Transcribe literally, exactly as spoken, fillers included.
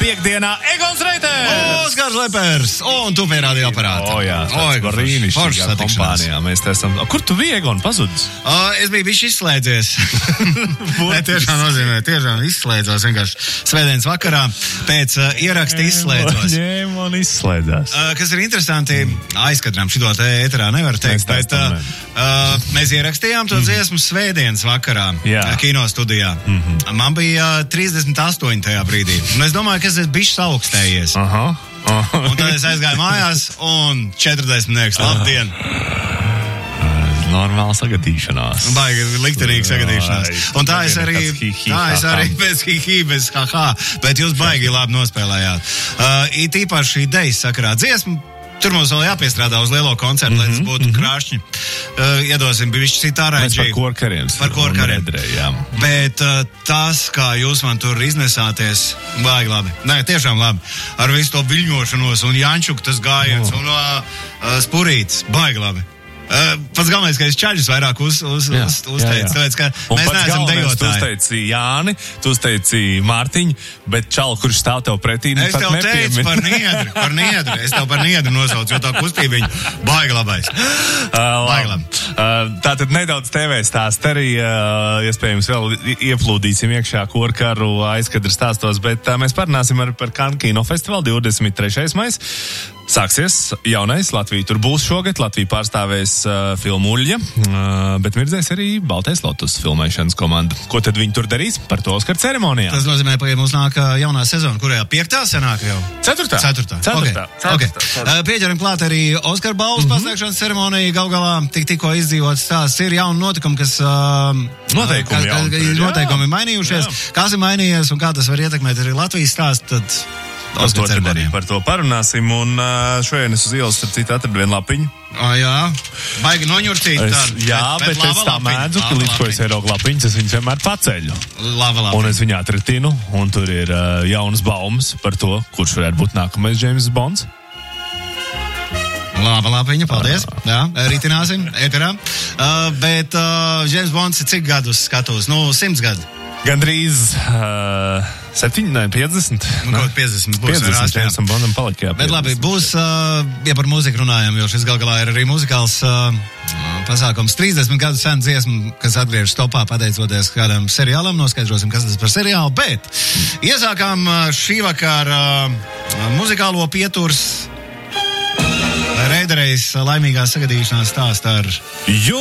piekdienā Egons Reiters! Oskars Lepers! Un tu pie radioaparāta. O, jā, tāds brīnišķīgā kompānijā. Mēs te esam... Kur tu biji, Egon, pazudis? O, es biju bišķi izslēdzies. Ne, tiešām nozīmē, tiešām izslēdzos vienkārši svētdienas vakarā. Pēc uh, ieraksta izslēdzos. Ņēma un izslēdzās. Uh, kas ir interesanti, aizkadrām šito te ēterā nevar teikt, Mēs bet uh, uh, mēs ierakstījām to mm. dziesmu svētdienas vakarā Jā. kino studijā. Mm-hmm. Man bija uh, trīsdesmit astoņi tajā brīdī. Un es domāju, ka es esmu bišķi saaugstējies. Aha. Aha. Un tad es aizgāju mājās un četrdesmitnieks, labdien! Normāla sagadīšanās. Baigi liktenīgi sagadīšanās. Un tā es arī, tā es arī bez hi-hi, bez ha-ha, bet jūs baigi labi nospēlējāt. Uh, it īpaši idejas sakarā dziesmu, tur mums vēl jāpiestrādā uz lielo koncertu, mm-hmm, lai tas būtu mm-hmm. krāšņi. Uh, iedosim bišķi citu ārēģi. Mēs par korkariem. Par korkariem. Bet uh, tas, kā jūs man tur iznesāties, baigi labi. Nē, tiešām labi. Ar visu to viļņošanos un Jančuk tas gājiens oh. un uh, uh, spurītis, baigi labi. Uh, pats galvenais, ka es čaļus vairāk uz, uz, jā, uz, uzteicu, tāpēc, ka un mēs neesam dejotāji. Tu uzteici Jāni, tu uzteici Mārtiņu, bet čalu, kurš stāv tev pretī, es tev teicu par niedri, par niedri, es tev par niedri nosaucu, jo tā kustībiņa baigi labais. Uh, baigi labi. Uh, tātad nedaudz T V stāst arī, uh, iespējams vēl ieplūdīsim iekšā korkaru aizkadra stāstos, bet uh, mēs parunāsim ar, par Cannes kino festivālu divdesmit trešais maijs. Sāksies jaunais, Latvija tur būs šogad, Latvija pārstāvēs uh, filmu Uļļa, uh, bet mirdzēs arī Baltais Lotus filmēšanas komanda. Ko tad viņi tur darīs? Par to Oskara ceremonijā. Tas nozīmē, ka mums nāk jaunā sezona, kurajā piektā sanāk jau? Ceturtā. Ceturtā. Ceturtā. Okay. Ceturtā. Okay. Ceturtā. Uh, pieķeram klāt arī Oskara balvas mm-hmm. pasniegšanas ceremonija, gal galā tik tikko izdzīvots stāsts. Ir jauni notikumi, kas... Uh, noteikumi uh, jauni. Noteikumi ir mainījušies. Jā. Kas ir mainījies un kā tas var ietekmēt arī Latvijas stāstu, tad... Par to, arī, par to parunāsim, un šodien es uz ielas, starp citu, atradu vienu lapiņu. O, jā, baigi noņurcīt es, tādu. Jā, bet, bet es tā mēdzu, ka līdz ko es ieraugu lapiņas, es viņus vienmēr paceļu. Lava lapiņa. Un es viņu atratinu, un tur ir uh, jaunas baumas par to, kurš varētu būt nākamais James Bonds. Laba lapiņa, paldies. Jā, rītināsim, ēterā. Uh, bet uh, James Bonds ir cik gadus skatos? Nu, simts gadu. Gandrīz uh, septiņi, ne, piecdesmit. Nu, kaut piecdesmit būs. piecdesmit, Jamesam Bondam palika, jā. Bet labi, būs, uh, ja par mūziku runājam, jo šis gal galā ir arī muzikāls uh, pasākums. trīsdesmit gadu sen dziesmu, kas atgriežas topā pateicoties kādam seriālam, noskaidrosim, kas tas par seriālu, bet iesākām uh, šī vakara uh, muzikālo pieturs Reidereis laimīgā sagadīšanās stāstā ar...